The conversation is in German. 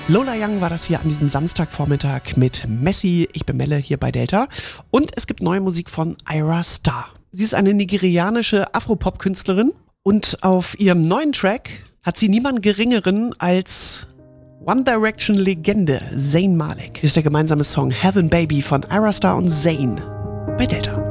Lola Young war das hier an diesem Samstagvormittag mit Messi. Ich bin Melle hier bei Delta. Und es gibt neue Musik von Ayra Starr. Sie ist eine nigerianische Afropop-Künstlerin und auf ihrem neuen Track hat sie niemanden Geringeren als One Direction-Legende Zayn Malik. Hier ist der gemeinsame Song Heaven Baby von Ayra Starr und Zayn bei Delta.